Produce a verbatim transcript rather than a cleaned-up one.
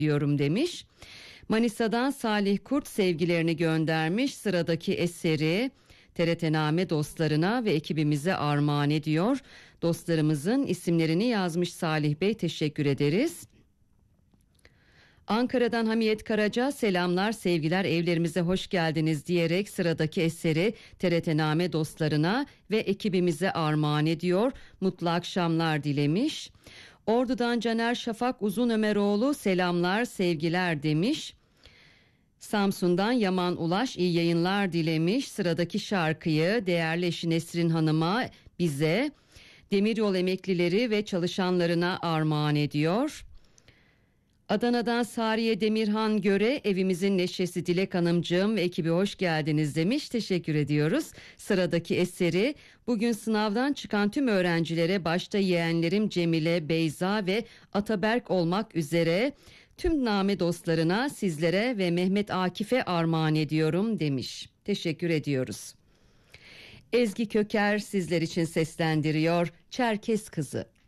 diyorum demiş. Manisa'dan Salih Kurt sevgilerini göndermiş. Sıradaki eseri T R T Name dostlarına ve ekibimize armağan ediyor. Dostlarımızın isimlerini yazmış Salih Bey, teşekkür ederiz. Ankara'dan Hamiyet Karaca selamlar sevgiler evlerimize hoş geldiniz diyerek sıradaki eseri T R T Name dostlarına ve ekibimize armağan ediyor. Mutlu akşamlar dilemiş. Ordu'dan Caner Şafak Uzun Ömeroğlu selamlar sevgiler demiş. Samsun'dan Yaman Ulaş iyi yayınlar dilemiş. Sıradaki şarkıyı değerli eşi Nesrin Hanım'a, bize, demiryol emeklileri ve çalışanlarına armağan ediyor. Adana'dan Sariye Demirhan Göre evimizin neşesi Dilek Hanımcığım ve ekibi hoş geldiniz demiş. Teşekkür ediyoruz. Sıradaki eseri bugün sınavdan çıkan tüm öğrencilere, başta yeğenlerim Cemile, Beyza ve Ataberk olmak üzere tüm name dostlarına, sizlere ve Mehmet Akif'e armağan ediyorum demiş. Teşekkür ediyoruz. Ezgi Köker sizler için seslendiriyor. Çerkes Kızı.